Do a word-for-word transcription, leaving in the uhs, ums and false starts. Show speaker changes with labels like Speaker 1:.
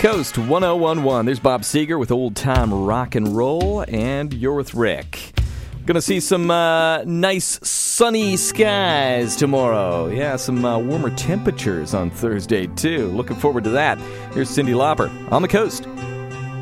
Speaker 1: Coast one oh one one. There's Bob Seger with Old Time Rock and Roll, and you're with Rick. Going to see some uh, nice sunny skies tomorrow. Yeah, some uh, warmer temperatures on Thursday, too. Looking forward to that. Here's Cyndi Lauper on the Coast.